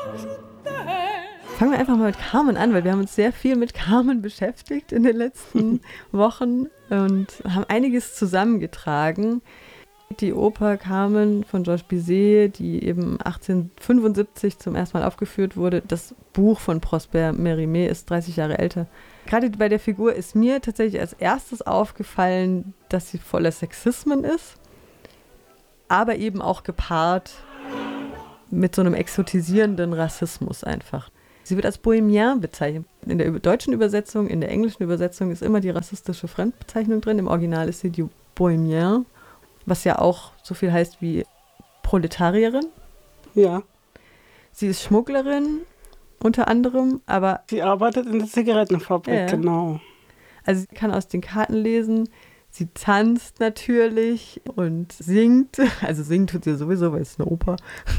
Fangen wir einfach mal mit Carmen an, weil wir haben uns sehr viel mit Carmen beschäftigt in den letzten Wochen und haben einiges zusammengetragen. Die Oper Carmen von Georges Bizet, die eben 1875 zum ersten Mal aufgeführt wurde. Das Buch von Prosper Mérimée ist 30 Jahre älter. Gerade bei der Figur ist mir tatsächlich als erstes aufgefallen, dass sie voller Sexismen ist, aber eben auch gepaart mit so einem exotisierenden Rassismus einfach. Sie wird als Bohemien bezeichnet. In der deutschen Übersetzung, in der englischen Übersetzung ist immer die rassistische Fremdbezeichnung drin. Im Original ist sie die Bohemien, was ja auch so viel heißt wie Proletarierin. Ja. Sie ist Schmugglerin unter anderem, aber... Sie arbeitet in der Zigarettenfabrik, genau. Also sie kann aus den Karten lesen, sie tanzt natürlich und singt. Also singen tut sie sowieso, weil es ist eine Oper.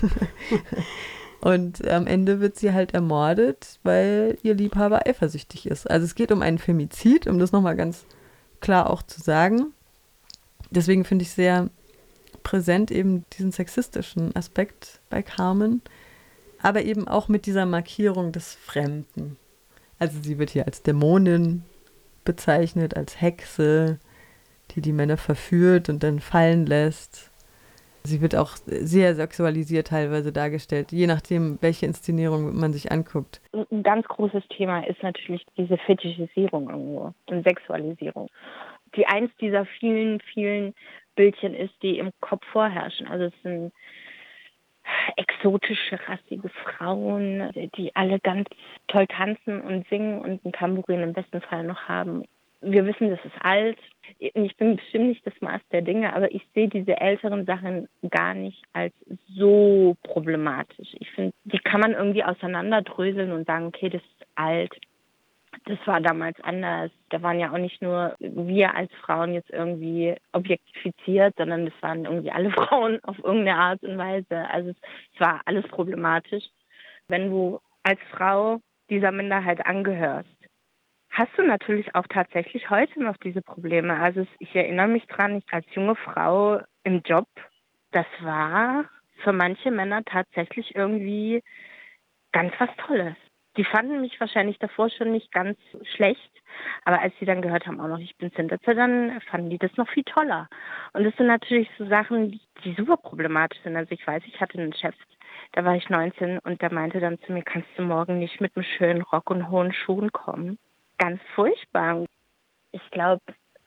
Und am Ende wird sie halt ermordet, weil ihr Liebhaber eifersüchtig ist. Also es geht um einen Femizid, um das nochmal ganz klar auch zu sagen. Deswegen finde ich sehr präsent eben diesen sexistischen Aspekt bei Carmen, aber eben auch mit dieser Markierung des Fremden. Also sie wird hier als Dämonin bezeichnet, als Hexe, die die Männer verführt und dann fallen lässt. Sie wird auch sehr sexualisiert teilweise dargestellt, je nachdem, welche Inszenierung man sich anguckt. Ein ganz großes Thema ist natürlich diese Fetischisierung irgendwo und Sexualisierung, die eins dieser vielen, vielen Bildchen ist, die im Kopf vorherrschen. Also es sind exotische, rassige Frauen, die alle ganz toll tanzen und singen und ein Tambourin im besten Fall noch haben. Wir wissen, das ist alt. Ich bin bestimmt nicht das Maß der Dinge, aber ich sehe diese älteren Sachen gar nicht als so problematisch. Ich finde, die kann man irgendwie auseinanderdröseln und sagen, okay, das ist alt. Das war damals anders. Da waren ja auch nicht nur wir als Frauen jetzt irgendwie objektifiziert, sondern das waren irgendwie alle Frauen auf irgendeine Art und Weise. Also es war alles problematisch. Wenn du als Frau dieser Minderheit angehörst, hast du natürlich auch tatsächlich heute noch diese Probleme. Also ich erinnere mich dran, ich als junge Frau im Job, das war für manche Männer tatsächlich irgendwie ganz was Tolles. Die fanden mich wahrscheinlich davor schon nicht ganz schlecht, aber als sie dann gehört haben, auch noch ich bin Sintetze, dann fanden die das noch viel toller. Und das sind natürlich so Sachen, die super problematisch sind. Also ich weiß, ich hatte einen Chef, da war ich 19 und der meinte dann zu mir, kannst du morgen nicht mit einem schönen Rock und hohen Schuhen kommen? Ganz furchtbar. Ich glaube,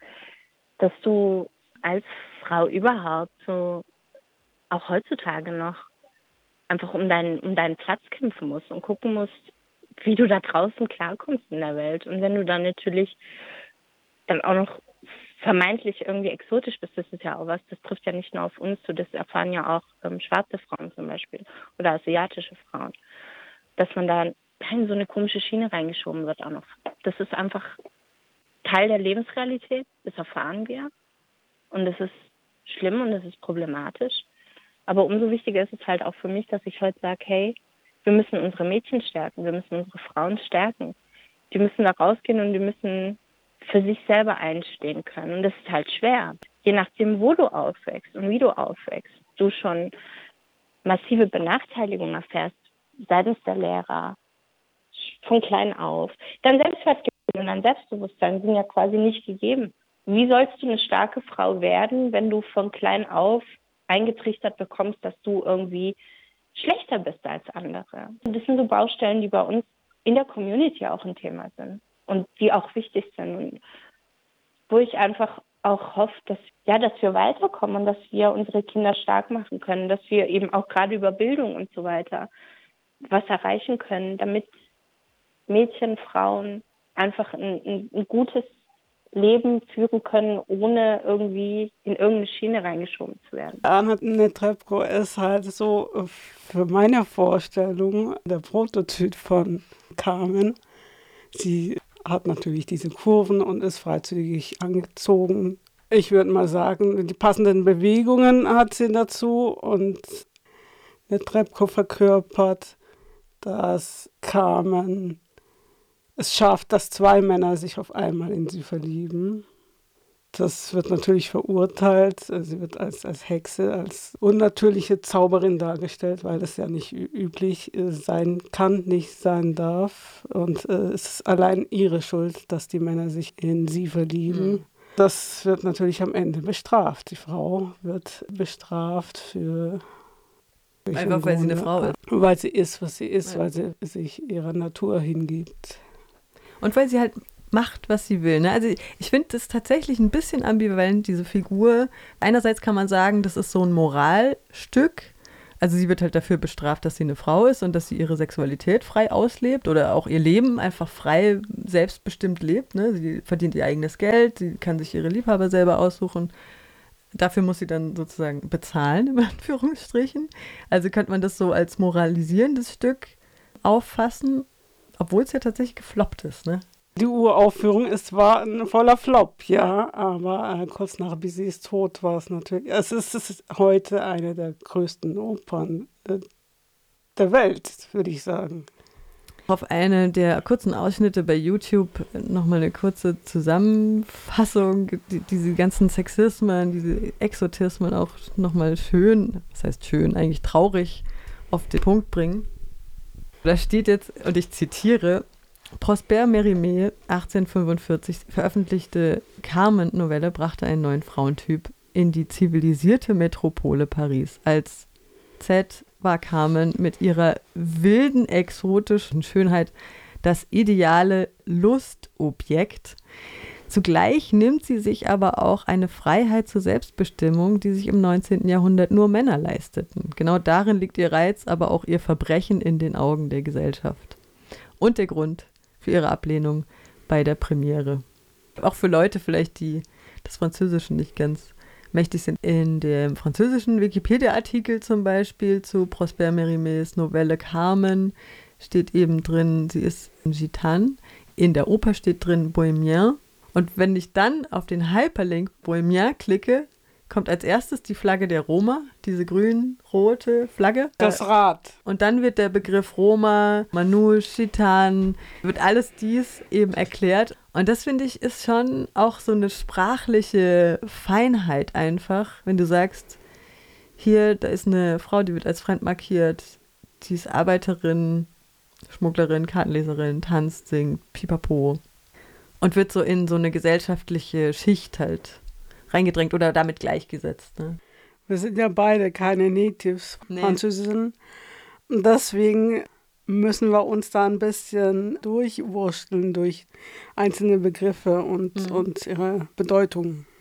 dass du als Frau überhaupt so auch heutzutage noch einfach um deinen Platz kämpfen musst und gucken musst, wie du da draußen klarkommst in der Welt. Und wenn du dann natürlich dann auch noch vermeintlich irgendwie exotisch bist, das ist ja auch was, das trifft ja nicht nur auf uns zu, das erfahren ja auch schwarze Frauen zum Beispiel oder asiatische Frauen, dass man da in so eine komische Schiene reingeschoben wird auch noch. Das ist einfach Teil der Lebensrealität, das erfahren wir. Und das ist schlimm und das ist problematisch. Aber umso wichtiger ist es halt auch für mich, dass ich heute sage, hey, wir müssen unsere Mädchen stärken, wir müssen unsere Frauen stärken. Die müssen da rausgehen und die müssen für sich selber einstehen können. Und das ist halt schwer. Je nachdem, wo du aufwächst und wie du aufwächst, du schon massive Benachteiligungen erfährst seitens der Lehrer, von klein auf. Dein Selbstwertgefühl und dein Selbstbewusstsein sind ja quasi nicht gegeben. Wie sollst du eine starke Frau werden, wenn du von klein auf eingetrichtert bekommst, dass du irgendwie schlechter bist als andere? Und das sind so Baustellen, die bei uns in der Community auch ein Thema sind und die auch wichtig sind. Und wo ich einfach auch hoffe, dass wir weiterkommen und dass wir unsere Kinder stark machen können, dass wir eben auch gerade über Bildung und so weiter was erreichen können, damit Mädchen, Frauen einfach ein gutes Leben führen können, ohne irgendwie in irgendeine Schiene reingeschoben zu werden. Anna Netrebko ist halt so für meine Vorstellung der Prototyp von Carmen. Sie hat natürlich diese Kurven und ist freizügig angezogen. Ich würde mal sagen, die passenden Bewegungen hat sie dazu und Netrebko verkörpert, dass Carmen es schafft, dass zwei Männer sich auf einmal in sie verlieben. Das wird natürlich verurteilt. Sie wird als Hexe, als unnatürliche Zauberin dargestellt, weil das ja nicht üblich sein kann, nicht sein darf. Und es ist allein ihre Schuld, dass die Männer sich in sie verlieben. Das wird natürlich am Ende bestraft. Die Frau wird bestraft für... Einfach weil sie eine Frau ist. Weil sie ist, was sie ist, weil sie sich ihrer Natur hingibt. Und weil sie halt macht, was sie will. Ne? Also ich finde das tatsächlich ein bisschen ambivalent, diese Figur. Einerseits kann man sagen, das ist so ein Moralstück. Also sie wird halt dafür bestraft, dass sie eine Frau ist und dass sie ihre Sexualität frei auslebt oder auch ihr Leben einfach frei, selbstbestimmt lebt. Ne? Sie verdient ihr eigenes Geld, sie kann sich ihre Liebhaber selber aussuchen. Dafür muss sie dann sozusagen bezahlen, in Anführungsstrichen. Also könnte man das so als moralisierendes Stück auffassen, obwohl es ja tatsächlich gefloppt ist, ne? Die Uraufführung war ein voller Flop, ja, aber kurz nach Bizets Tod war es natürlich, es ist heute eine der größten Opern der Welt, würde ich sagen. Auf eine der kurzen Ausschnitte bei YouTube nochmal eine kurze Zusammenfassung, diese ganzen Sexismen, diese Exotismen auch nochmal schön, was heißt schön, eigentlich traurig auf den Punkt bringen. Da steht jetzt, und ich zitiere, Prosper Mérimée, 1845 veröffentlichte Carmen-Novelle, brachte einen neuen Frauentyp in die zivilisierte Metropole Paris. Als Z war Carmen mit ihrer wilden, exotischen Schönheit das ideale Lustobjekt. Zugleich nimmt sie sich aber auch eine Freiheit zur Selbstbestimmung, die sich im 19. Jahrhundert nur Männer leisteten. Genau darin liegt ihr Reiz, aber auch ihr Verbrechen in den Augen der Gesellschaft. Und der Grund für ihre Ablehnung bei der Premiere. Auch für Leute vielleicht, die das Französische nicht ganz mächtig sind. In dem französischen Wikipedia-Artikel zum Beispiel zu Prosper Mérimées Novelle Carmen steht eben drin, sie ist Gitane. In der Oper steht drin Bohémien. Und wenn ich dann auf den Hyperlink Bohémien klicke, kommt als erstes die Flagge der Roma, diese grün-rote Flagge. Das Rad. Und dann wird der Begriff Roma, Manouche, Gitan, wird alles dies eben erklärt. Und das, finde ich, ist schon auch so eine sprachliche Feinheit einfach, wenn du sagst, hier, da ist eine Frau, die wird als fremd markiert, die ist Arbeiterin, Schmugglerin, Kartenleserin, tanzt, singt, pipapo. Und wird so in so eine gesellschaftliche Schicht halt reingedrängt oder damit gleichgesetzt. Ne? Wir sind ja beide keine Natives, Französinnen. Und deswegen müssen wir uns da ein bisschen durchwursteln durch einzelne Begriffe und ihre Bedeutung.